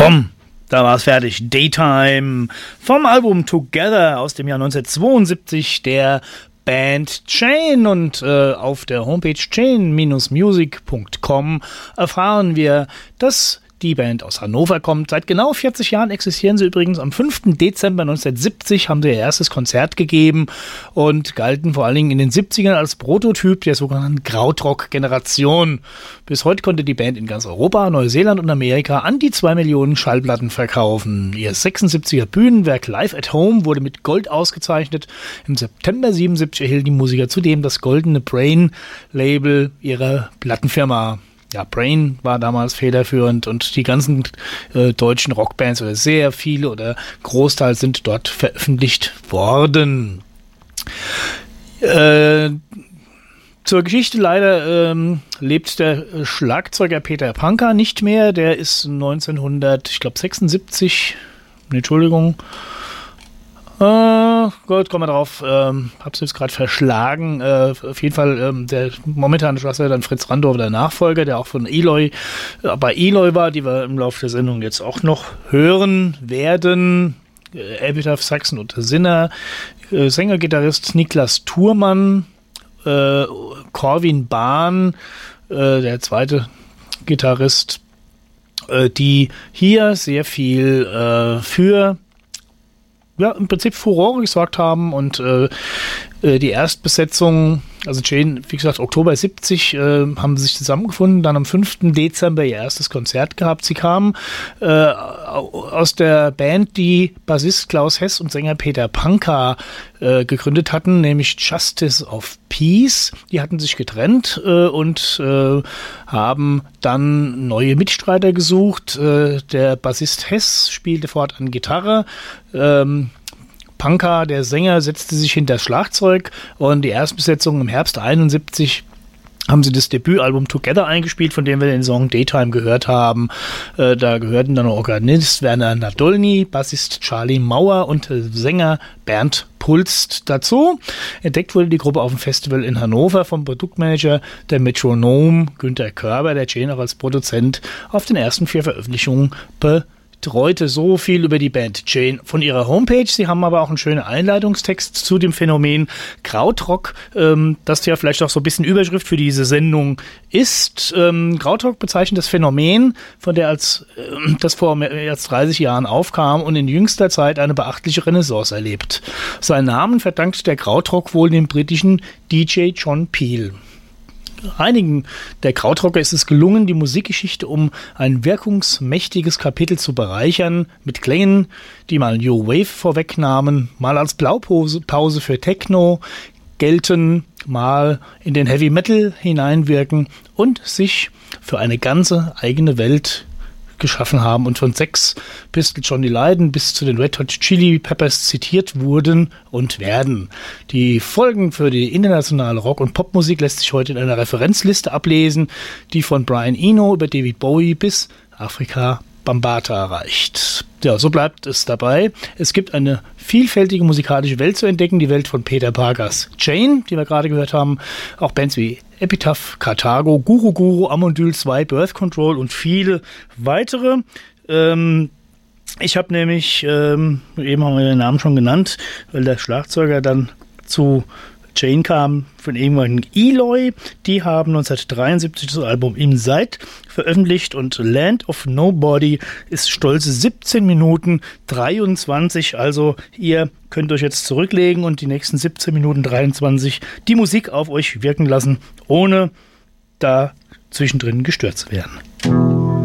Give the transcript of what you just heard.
Bumm! Da war es fertig. Daytime vom Album Together aus dem Jahr 1972 der Band Chain. Und auf der Homepage chain-music.com erfahren wir, dass die Band aus Hannover kommt. Seit genau 40 Jahren existieren sie übrigens. Am 5. Dezember 1970 haben sie ihr erstes Konzert gegeben und galten vor allen Dingen in den 70ern als Prototyp der sogenannten Krautrock-Generation. Bis heute konnte die Band in ganz Europa, Neuseeland und Amerika an die 2 Millionen Schallplatten verkaufen. Ihr 76er Bühnenwerk Live at Home wurde mit Gold ausgezeichnet. Im September 77 erhielten die Musiker zudem das goldene Brain-Label ihrer Plattenfirma. Ja, Brain war damals federführend und die ganzen deutschen Rockbands oder sehr viele oder Großteil sind dort veröffentlicht worden. Zur Geschichte leider lebt der Schlagzeuger Peter Panka nicht mehr. Der ist 1976, Gott, kommen wir drauf, hab's jetzt gerade verschlagen. Auf jeden Fall, der momentane Schlagzeuger dann Fritz Randorf, der Nachfolger, der auch von Eloy, bei Eloy war, die wir im Laufe der Sendung jetzt auch noch hören werden. Epitaph Saxon und Sinner, Sänger, Gitarrist Niklas Thurmann, Corwin Bahn, der zweite Gitarrist, die hier sehr viel für im Prinzip Furore gesorgt haben und die Erstbesetzung, also Chain, wie gesagt, Oktober 70, haben sie sich zusammengefunden, dann am 5. Dezember ihr erstes Konzert gehabt. Sie kamen aus der Band, die Bassist Klaus Hess und Sänger Peter Panka gegründet hatten, nämlich Justice of Peace. Die hatten sich getrennt und haben dann neue Mitstreiter gesucht. Der Bassist Hess spielte fortan Gitarre. Panka, der Sänger, setzte sich hinter das Schlagzeug und die Erstbesetzung im Herbst 71 haben sie das Debütalbum Together eingespielt, von dem wir den Song Daytime gehört haben. Da gehörten dann Organist Werner Nadolny, Bassist Charlie Mauer und Sänger Bernd Pulst dazu. Entdeckt wurde die Gruppe auf dem Festival in Hannover vom Produktmanager der Metronome Günter Körber, der Chain auch als Produzent auf den ersten 4 Veröffentlichungen betreute. So viel über die Band Chain von ihrer Homepage. Sie haben aber auch einen schönen Einleitungstext zu dem Phänomen Krautrock, das ja vielleicht auch so ein bisschen Überschrift für diese Sendung ist. Krautrock bezeichnet das Phänomen, von der das vor mehr als 30 Jahren aufkam und in jüngster Zeit eine beachtliche Renaissance erlebt. Seinen Namen verdankt der Krautrock wohl dem britischen DJ John Peel. Einigen der Krautrocker ist es gelungen, die Musikgeschichte um ein wirkungsmächtiges Kapitel zu bereichern, mit Klängen, die mal New Wave vorwegnahmen, mal als Blaupause für Techno gelten, mal in den Heavy Metal hineinwirken und sich für eine ganze eigene Welt geschaffen haben und von Sex Pistols, Johnny Lydon bis zu den Red Hot Chili Peppers zitiert wurden und werden. Die Folgen für die internationale Rock- und Popmusik lässt sich heute in einer Referenzliste ablesen, die von Brian Eno über David Bowie bis Afrika Bambaataa reicht. Ja, so bleibt es dabei. Es gibt eine vielfältige musikalische Welt zu entdecken, die Welt von Peter Pankas Chain, die wir gerade gehört haben, auch Bands wie Epitaph, Carthago, Guru Guru, Amondyl 2, Birth Control und viele weitere. Ich habe nämlich, eben haben wir den Namen schon genannt, weil der Schlagzeuger dann zu Chain kam von ehemaligen Eloy. Die haben 1973 das Album Inside veröffentlicht und Land of Nobody ist stolze 17 Minuten 23. Also ihr könnt euch jetzt zurücklegen und die nächsten 17 Minuten 23 die Musik auf euch wirken lassen, ohne da zwischendrin gestört zu werden.